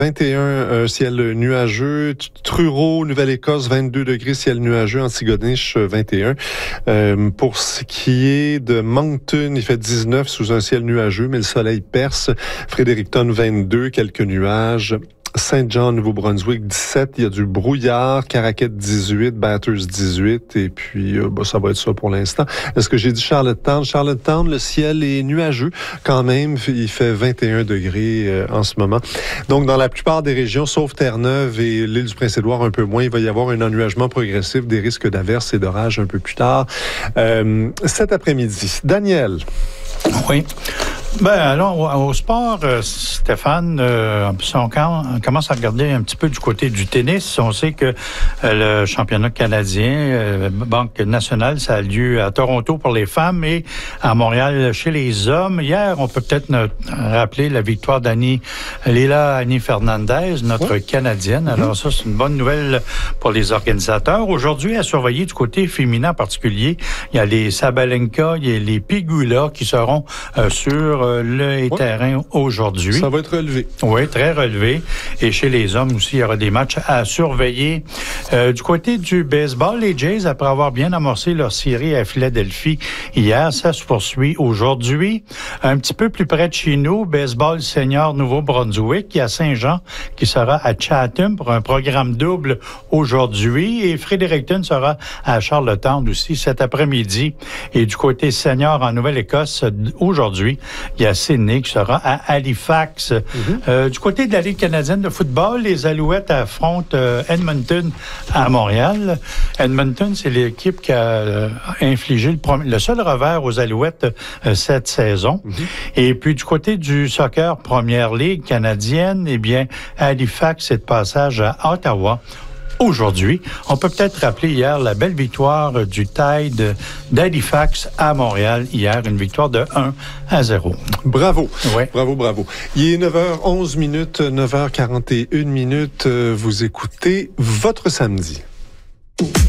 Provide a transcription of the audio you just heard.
21, ciel nuageux. Truro, Nouvelle-Écosse, 22 degrés, ciel nuageux. Antigonish, 21. Pour ce qui est de Moncton, il fait 19 sous un ciel nuageux, mais le soleil perce. Fredericton, 22, quelques nuages. Saint-Jean, Nouveau-Brunswick, 17. Il y a du brouillard. Caraquet, 18. Bathurst, 18. Et puis, ça va être ça pour l'instant. Est-ce que j'ai dit Charlottetown? Charlottetown, le ciel est nuageux. Quand même, il fait 21 degrés en ce moment. Donc, dans la plupart des régions, sauf Terre-Neuve et l'île du Prince-Édouard, un peu moins, il va y avoir un ennuagement progressif des risques d'averses et d'orages un peu plus tard cet après-midi. Daniel. Oui. Alors, au sport, Stéphane, on commence à regarder un petit peu du côté du tennis. On sait que le championnat canadien, Banque nationale, ça a lieu à Toronto pour les femmes et à Montréal chez les hommes. Hier, on peut peut-être rappeler la victoire Leila Annie Fernandez, notre Canadienne. Alors ça, c'est une bonne nouvelle pour les organisateurs. Aujourd'hui, à surveiller du côté féminin en particulier, il y a les Sabalenka, il y a les Pegula qui seront sur le terrain aujourd'hui. Ça va être relevé. Oui, très relevé. Et chez les hommes aussi, il y aura des matchs à surveiller. Du côté du baseball, les Jays, après avoir bien amorcé leur série à Philadelphie hier, ça se poursuit aujourd'hui. Un petit peu plus près de chez nous, baseball senior Nouveau-Brunswick, il y a Saint-Jean qui sera à Chatham pour un programme double aujourd'hui. Et Fredericton sera à Charlottetown aussi cet après-midi. Et du côté senior en Nouvelle-Écosse, aujourd'hui, il y a Sydney qui sera à Halifax. Du côté de la Ligue canadienne de football, les Alouettes affrontent Edmonton à Montréal. Edmonton, c'est l'équipe qui a infligé le seul revers aux Alouettes cette saison. Et puis du côté du soccer Première Ligue canadienne, eh bien, Halifax est de passage à Ottawa. Aujourd'hui, on peut peut-être rappeler hier la belle victoire du Tide d'Halifax à Montréal hier, une victoire de 1-0. Bravo. Ouais. Bravo. Il est 9h11 minutes, 9h41 minutes. Vous écoutez Votre Samedi.